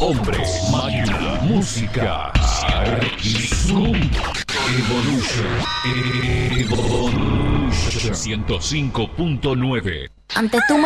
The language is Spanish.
Hombre, máquina, música, Zoom, Evolution 105.9. Antes tú